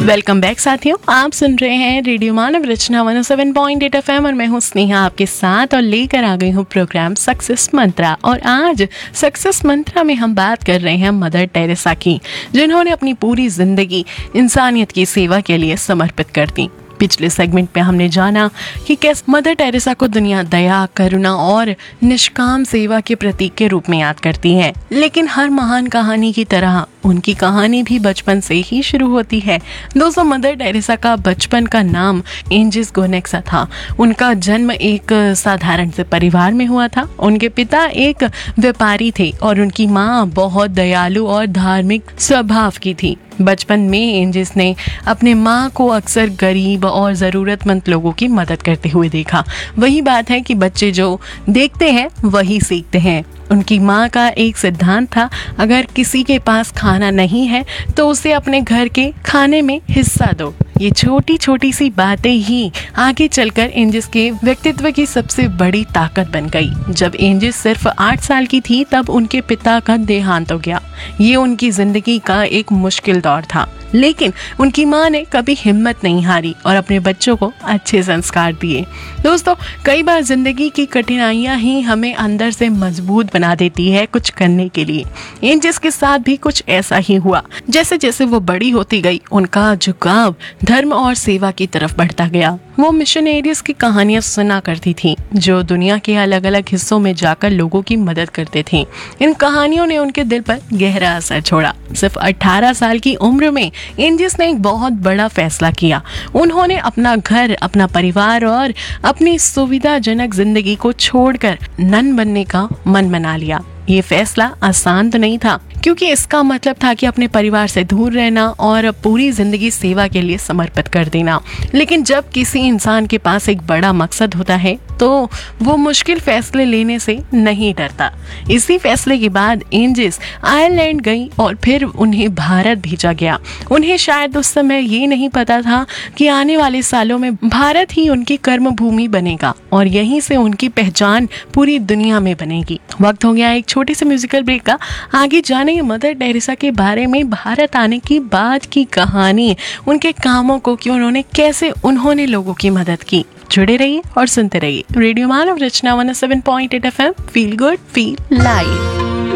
Welcome back साथियों, आप सुन रहे हैं रेडियो मानव रचना 107.8 FM और मैं हूं स्नेहा आपके साथ और लेकर आ गई हूं प्रोग्राम सक्सेस मंत्रा। और आज सक्सेस मंत्रा में हम बात कर रहे हैं मदर टेरेसा की, जिन्होंने अपनी पूरी जिंदगी इंसानियत की सेवा के लिए समर्पित कर दी। पिछले सेगमेंट में हमने जाना कि कैसे मदर टेरेसा को दुनिया दया, करुणा और निष्काम सेवा के प्रतीक के रूप में याद करती है। लेकिन हर महान कहानी की तरह उनकी कहानी भी बचपन से ही शुरू होती है। दोस्तों, मदर टेरेसा का बचपन का नाम एंजिस गोनेक्सा था। उनका जन्म एक साधारण से परिवार में हुआ था। उनके पिता एक व्यापारी थे और उनकी माँ बहुत दयालु और धार्मिक स्वभाव की थी। बचपन में एंजिस ने अपने माँ को अक्सर गरीब और ज़रूरतमंद लोगों की मदद करते हुए देखा। वही बात है कि बच्चे जो देखते हैं वही सीखते हैं। उनकी माँ का एक सिद्धांत था, अगर किसी के पास खाना नहीं है तो उसे अपने घर के खाने में हिस्सा दो। ये छोटी छोटी सी बातें ही आगे चलकर एंजिस के व्यक्तित्व की सबसे बड़ी ताकत बन गई। जब एंजिस सिर्फ 8 साल की थी तब उनके पिता का देहांत हो गया। ये उनकी जिंदगी का एक मुश्किल दौर था, लेकिन उनकी माँ ने कभी हिम्मत नहीं हारी और अपने बच्चों को अच्छे संस्कार दिए। दोस्तों, कई बार जिंदगी की कठिनाइयां ही हमें अंदर से मजबूत बना देती है कुछ करने के लिए। एंजिस के साथ भी कुछ ऐसा ही हुआ। जैसे जैसे वो बड़ी होती गई, उनका झुकाव धर्म और सेवा की तरफ बढ़ता गया। वो मिशनरीज की कहानियां सुना करती थी, जो दुनिया के अलग अलग हिस्सों में जाकर लोगों की मदद करते थे। इन कहानियों ने उनके दिल पर गहरा असर छोड़ा। सिर्फ 18 साल की उम्र में एंजिस ने एक बहुत बड़ा फैसला किया। उन्होंने अपना घर, अपना परिवार और अपनी सुविधाजनक जिंदगी को छोड़कर नन बनने का मन बना लिया। ये फैसला आसान तो नहीं था, क्योंकि इसका मतलब था कि अपने परिवार से दूर रहना और पूरी जिंदगी सेवा के लिए समर्पित कर देना। लेकिन जब किसी इंसान के पास एक बड़ा मकसद होता है तो वो मुश्किल फैसले लेने से नहीं डरता। इसी फैसले के बाद एंजिस आयरलैंड गई और फिर उन्हें भारत भेजा गया। उन्हें शायद उस समय ये नहीं पता था कि आने वाले सालों में भारत ही उनकी कर्म भूमि बनेगा और यहीं से उनकी पहचान पूरी दुनिया में बनेगी। वक्त हो गया एक छोटे से म्यूजिकल ब्रेक का। आगे जानेंगे मदर टेरेसा के बारे में, भारत आने की बाद की कहानी, उनके कामों को कि कैसे उन्होंने लोगों की मदद की। जुड़े रहिए और सुनते रहिए रेडियो मानव रचना 107.8 FM। Feel good, feel live.